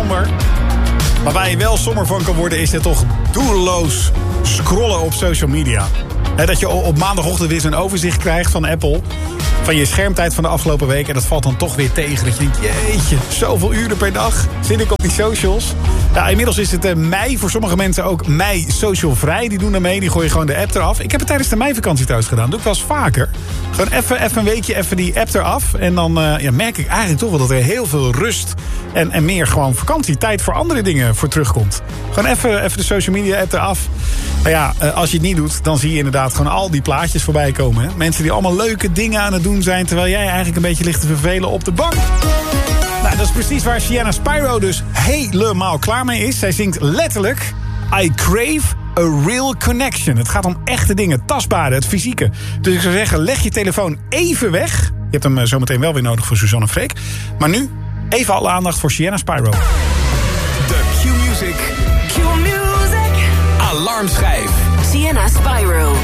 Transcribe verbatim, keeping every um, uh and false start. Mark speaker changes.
Speaker 1: somber. Maar waar je wel somber van kan worden is het toch doelloos scrollen op social media. He, dat je op maandagochtend weer zo'n overzicht krijgt van Apple van je schermtijd van de afgelopen week. En dat valt dan toch weer tegen. Dat je denkt, jeetje, zoveel uren per dag zit ik op die socials. Ja, inmiddels is het uh, mei. Voor sommige mensen ook mei social vrij. Die doen er mee, die gooien gewoon de app eraf. Ik heb het tijdens de meivakantie thuis gedaan. Dat doe ik wel eens vaker. Gewoon even, even een weekje even die app eraf. En dan uh, ja, merk ik eigenlijk toch wel dat er heel veel rust en, en meer gewoon vakantietijd voor andere dingen voor terugkomt. Gewoon even, even de social media app eraf. Nou ja, uh, als je het niet doet, dan zie je inderdaad gewoon al die plaatjes voorbij komen. Hè? Mensen die allemaal leuke dingen aan het doen zijn, terwijl jij eigenlijk een beetje ligt te vervelen op de bank. Nou, dat is precies waar Sienna Spyro dus helemaal klaar mee is. Zij zingt letterlijk I crave a real connection. Het gaat om echte dingen, tastbare, het fysieke. Dus ik zou zeggen, leg je telefoon even weg. Je hebt hem uh, zometeen wel weer nodig voor Suzanne Freek. Maar nu, even alle aandacht voor Sienna Spyro.
Speaker 2: De Q-Music. Q-Music. Alarmschijf.
Speaker 3: Sienna Spyro.